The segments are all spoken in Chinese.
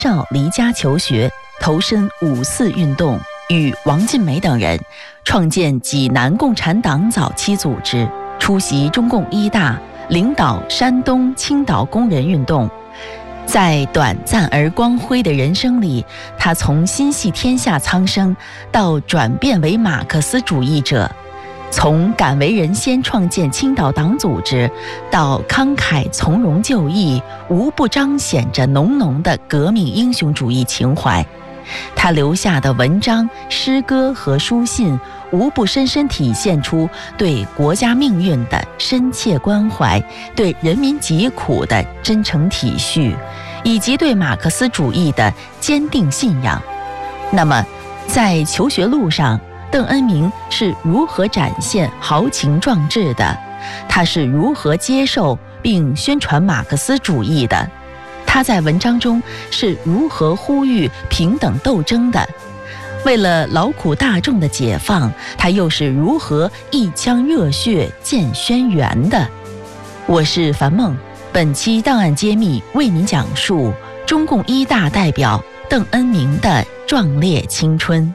少离家求学，投身五四运动，与王尽美等人创建济南共产党早期组织，出席中共一大，领导山东、青岛工人运动。在短暂而光辉的人生里，他从心系天下苍生到转变为马克思主义者，从敢为人先创建青岛党组织到慷慨从容就义，无不彰显着浓浓的革命英雄主义情怀。他留下的文章、诗歌和书信，无不深深体现出对国家命运的深切关怀，对人民疾苦的真诚体恤，以及对马克思主义的坚定信仰。那么，在求学路上，邓恩铭是如何展现豪情壮志的？他是如何接受并宣传马克思主义的？他在文章中是如何呼吁平等斗争的？为了劳苦大众的解放，他又是如何一腔热血建轩辕的？我是樊梦，本期档案揭秘为您讲述中共一大代表邓恩铭的壮烈青春。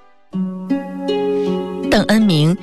邓恩铭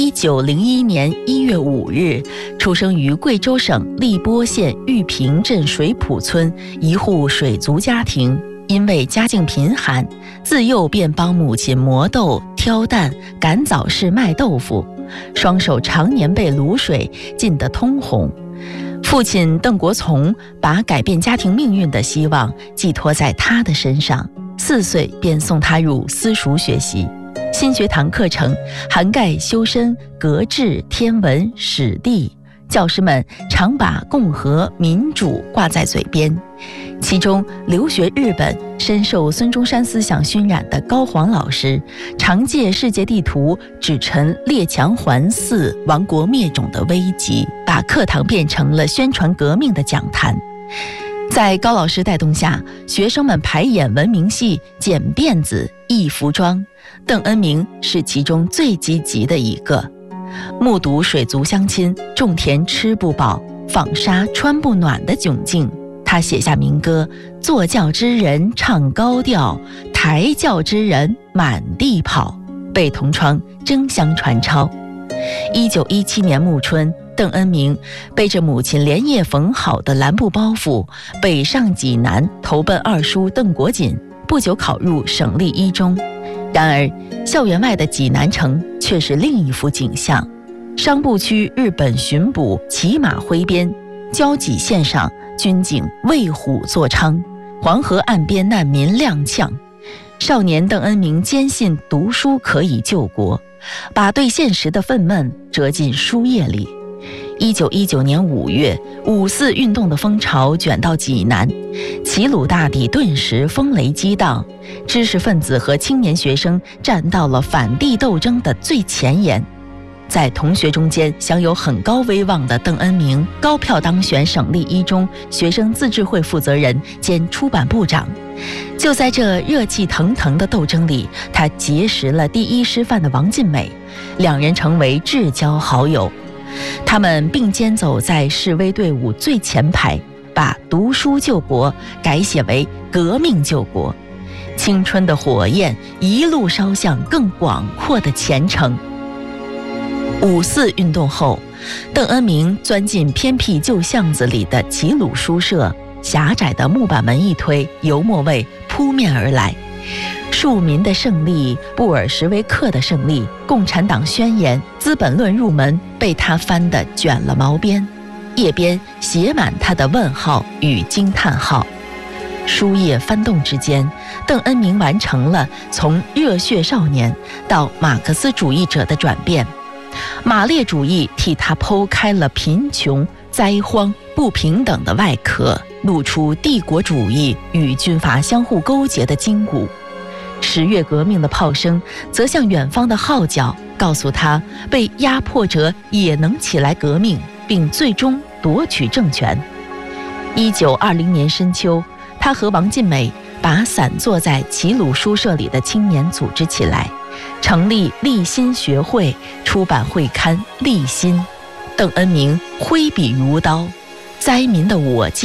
1901年1月5日出生于贵州省荔波县玉屏镇水浦村一户水族家庭，因为家境贫寒，自幼便帮母亲磨豆、挑担、赶早市卖豆腐，双手常年被卤水浸得通红。父亲邓国从把改变家庭命运的希望寄托在他的身上，4岁便送他入私塾学习。新学堂课程涵盖修身、格致、天文、史地，教师们常把共和、民主挂在嘴边。其中留学日本、深受孙中山思想熏染的高煌老师，常借世界地图指陈列强环伺、亡国灭种的危机，把课堂变成了宣传革命的讲坛。在高老师带动下，学生们排演文明戏、剪辫子、艺服装，邓恩铭是其中最积极的一个。目睹水族乡亲种田吃不饱、纺纱穿不暖的窘境，他写下民歌：坐轿之人唱高调，抬轿之人满地跑，被同窗争相传抄。1917年暮春，邓恩铭背着母亲连夜缝好的蓝布包袱，北上济南，投奔二叔邓国锦，不久考入省立一中。然而，校园外的济南城却是另一幅景象。商埠区日本巡捕骑马挥鞭，交济线上军警为虎作伥，黄河岸边难民踉跄。少年邓恩铭坚信读书可以救国，把对现实的愤懑折进书页里。1919年5月，五四运动的风潮卷到济南，齐鲁大地顿时风雷激荡，知识分子和青年学生站到了反帝斗争的最前沿。在同学中间享有很高威望的邓恩铭，高票当选省立一中学生自治会负责人兼出版部长。就在这热气腾腾的斗争里，他结识了第一师范的王尽美，两人成为至交好友。他们并肩走在示威队伍最前排，把读书救国改写为革命救国。青春的火焰一路烧向更广阔的前程。五四运动后，邓恩铭钻进偏僻旧巷子里的齐鲁书社，狭窄的木板门一推，油墨味扑面而来。庶民的胜利，布尔什维克的胜利，共产党宣言，资本论入门，被他翻得卷了毛边，页边写满他的问号与惊叹号。书页翻动之间，邓恩铭完成了从热血少年到马克思主义者的转变。马列主义替他剖开了贫穷、灾荒、不平等的外壳，露出帝国主义与军阀相互勾结的筋骨。10月革命的炮声则像远方的号角，告诉他被压迫者也能起来革命，并最终夺取政权。1920年深秋，他和王尽美把散坐在齐鲁书社里的青年组织起来，成立立新学会，出版会刊《立新》。邓恩铭挥笔如刀，灾民的我见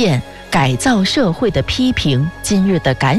改造社会的批评，今日的感